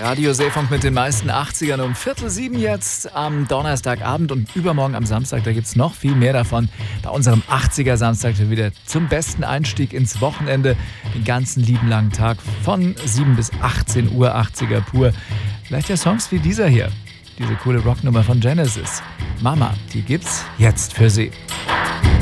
Radio Seefunk mit den meisten 80ern um 6:45 jetzt am Donnerstagabend und übermorgen am Samstag. Da gibt es noch viel mehr davon. Bei unserem 80er Samstag wieder zum besten Einstieg ins Wochenende. Den ganzen lieben langen Tag von 7 bis 18 Uhr 80er pur. Vielleicht ja Songs wie dieser hier. Diese coole Rocknummer von Genesis. Mama, die gibt's jetzt für Sie.